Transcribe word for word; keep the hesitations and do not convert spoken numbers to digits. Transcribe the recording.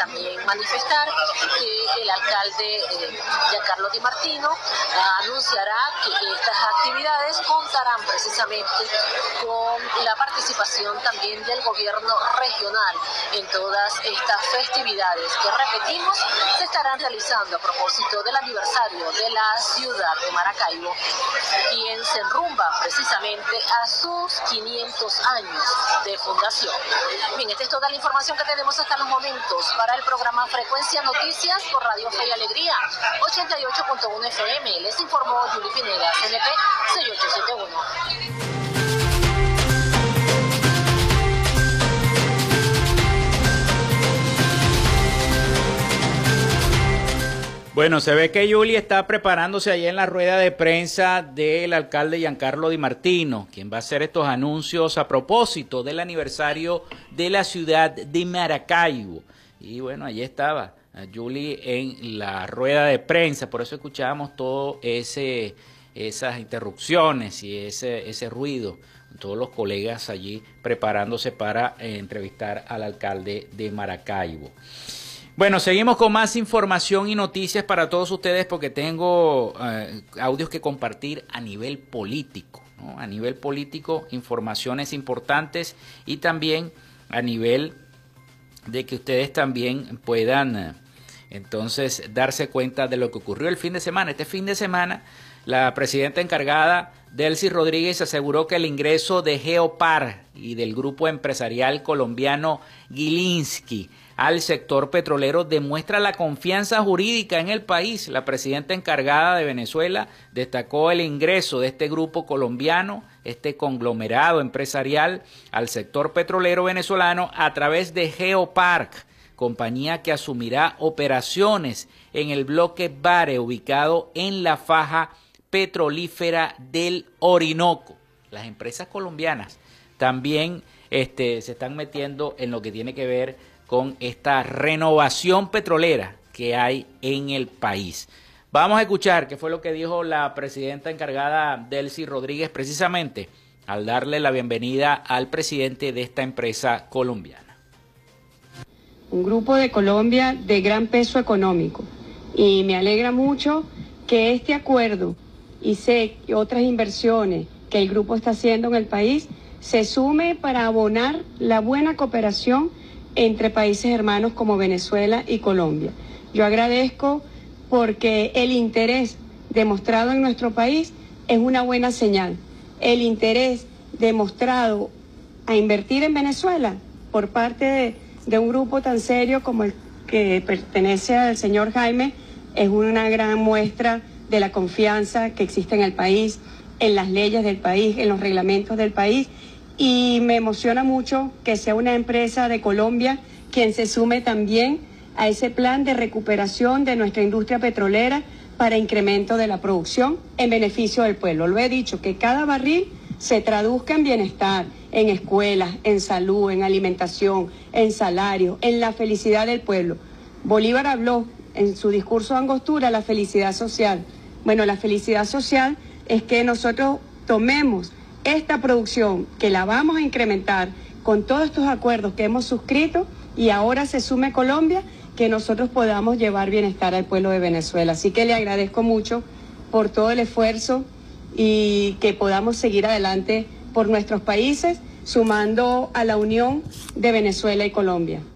también manifestar que el alcalde eh, Giancarlo Di Martino uh, anunciará que estas actividades contarán precisamente con la participación también del gobierno regional en todas estas festividades que, repetimos, se estarán realizando a propósito del aniversario de la ciudad de Maracaibo, quien se enrumba precisamente a sus quinientos años de fundación. Bien, esta es toda la información que tenemos hasta los momentos para el programa Frecuencia Noticias por Radio Fe y Alegría ochenta y ocho punto uno F M. Les informó Yuli Pineda, C N P seis ocho siete uno. Bueno, se ve que Yuli está preparándose allá en la rueda de prensa del alcalde Giancarlo Di Martino, quien va a hacer estos anuncios a propósito del aniversario de la ciudad de Maracaibo. Y bueno, allí estaba Yuli en la rueda de prensa, por eso escuchábamos todo ese esas interrupciones y ese ese ruido, todos los colegas allí preparándose para eh, entrevistar al alcalde de Maracaibo. Bueno, seguimos con más información y noticias para todos ustedes porque tengo eh, audios que compartir a nivel político, ¿no? A nivel político, informaciones importantes y también a nivel de que ustedes también puedan eh, entonces darse cuenta de lo que ocurrió el fin de semana. Este fin de semana, la presidenta encargada, Delcy Rodríguez, aseguró que el ingreso de Geopar y del grupo empresarial colombiano Gilinski al sector petrolero demuestra la confianza jurídica en el país. La presidenta encargada de Venezuela destacó el ingreso de este grupo colombiano, este conglomerado empresarial, al sector petrolero venezolano a través de Geopark, compañía que asumirá operaciones en el bloque Vare, ubicado en la faja petrolífera del Orinoco. Las empresas colombianas también este, se están metiendo en lo que tiene que ver con esta renovación petrolera que hay en el país. Vamos a escuchar qué fue lo que dijo la presidenta encargada Delcy Rodríguez precisamente al darle la bienvenida al presidente de esta empresa colombiana. Un grupo de Colombia de gran peso económico y me alegra mucho que este acuerdo y sé que otras inversiones que el grupo está haciendo en el país se sume para abonar la buena cooperación entre países hermanos como Venezuela y Colombia. Yo agradezco porque el interés demostrado en nuestro país es una buena señal. El interés demostrado a invertir en Venezuela por parte de, de un grupo tan serio como el que pertenece al señor Jaime es una gran muestra de la confianza que existe en el país, en las leyes del país, en los reglamentos del país. Y me emociona mucho que sea una empresa de Colombia quien se sume también a ese plan de recuperación de nuestra industria petrolera para incremento de la producción en beneficio del pueblo. Lo he dicho, que cada barril se traduzca en bienestar, en escuelas, en salud, en alimentación, en salario, en la felicidad del pueblo. Bolívar habló en su discurso de Angostura la felicidad social. Bueno, la felicidad social es que nosotros tomemos esta producción, que la vamos a incrementar con todos estos acuerdos que hemos suscrito y ahora se sume Colombia, que nosotros podamos llevar bienestar al pueblo de Venezuela. Así que le agradezco mucho por todo el esfuerzo y que podamos seguir adelante por nuestros países, sumando a la unión de Venezuela y Colombia.